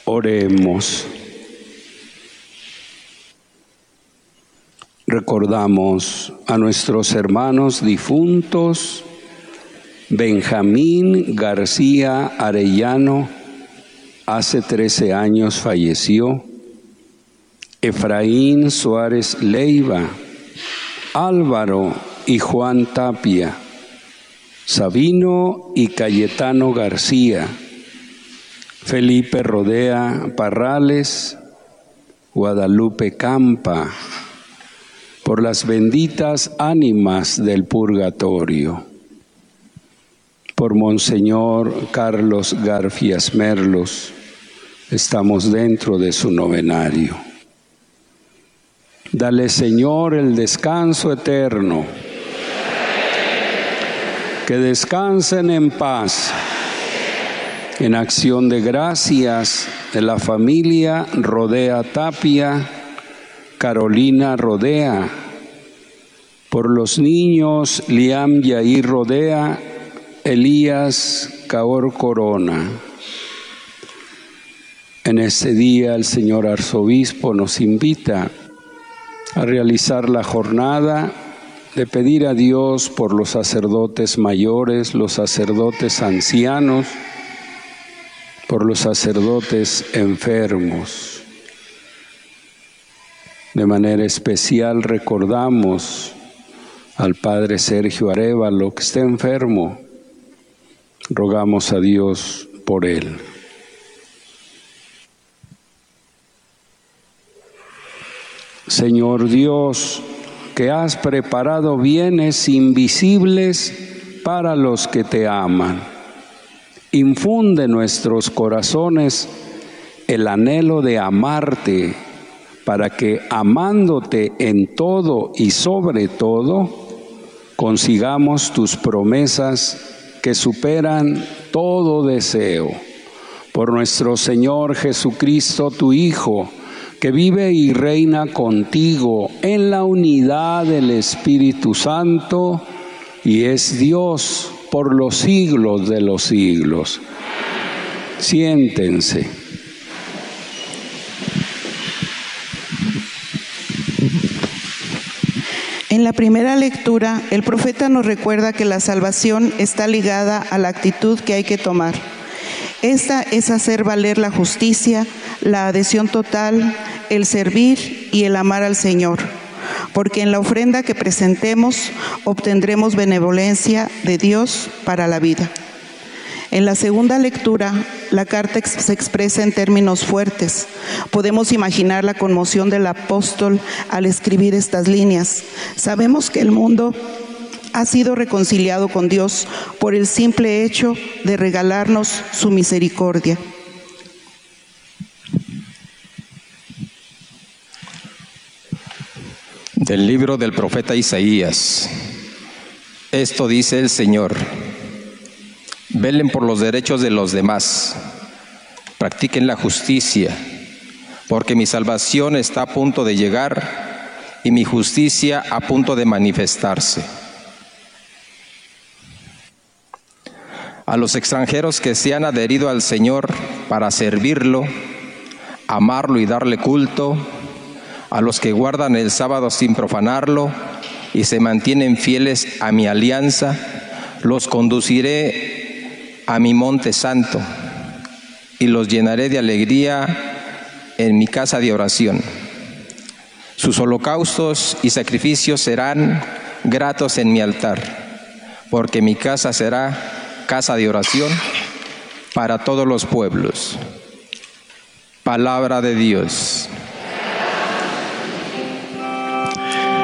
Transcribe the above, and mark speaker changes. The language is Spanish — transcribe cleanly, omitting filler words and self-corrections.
Speaker 1: Oremos. Recordamos a nuestros hermanos difuntos. Benjamín García Arellano, hace 13 años falleció. Efraín Suárez Leiva, Álvaro y Juan Tapia, Sabino y Cayetano García, Felipe Rodea Parrales, Guadalupe Campa, por las benditas ánimas del purgatorio. Por Monseñor Carlos Garfias Merlos, estamos dentro de su novenario. Dale, Señor, el descanso eterno. Que descansen en paz. En acción de gracias de la familia Rodea Tapia, Carolina Rodea, por los niños Liam Yair Rodea, Elías Caor Corona. En este día el señor arzobispo nos invita a realizar la jornada de pedir a Dios por los sacerdotes mayores, los sacerdotes ancianos, por los sacerdotes enfermos. De manera especial recordamos al padre Sergio Arévalo, que está enfermo. Rogamos a Dios por él. Señor Dios, que has preparado bienes invisibles para los que te aman, infunde en nuestros corazones el anhelo de amarte, para que, amándote en todo y sobre todo, consigamos tus promesas que superan todo deseo. Por nuestro Señor Jesucristo, tu Hijo, que vive y reina contigo en la unidad del Espíritu Santo y es Dios por los siglos de los siglos. Siéntense.
Speaker 2: En la primera lectura, el profeta nos recuerda que la salvación está ligada a la actitud que hay que tomar. Esta es hacer valer la justicia, la adhesión total, el servir y el amar al Señor, porque en la ofrenda que presentemos obtendremos benevolencia de Dios para la vida. En la segunda lectura, la carta se expresa en términos fuertes. Podemos imaginar la conmoción del apóstol al escribir estas líneas. Sabemos que el mundo ha sido reconciliado con Dios por el simple hecho de regalarnos su misericordia.
Speaker 3: Del libro del profeta Isaías. Esto dice el Señor: velen por los derechos de los demás, practiquen la justicia, porque mi salvación está a punto de llegar y mi justicia a punto de manifestarse. A los extranjeros que se han adherido al Señor para servirlo, amarlo y darle culto, a los que guardan el sábado sin profanarlo y se mantienen fieles a mi alianza, los conduciré a mi monte santo y los llenaré de alegría en mi casa de oración. Sus holocaustos y sacrificios serán gratos en mi altar, porque mi casa será casa de oración para todos los pueblos. Palabra de Dios.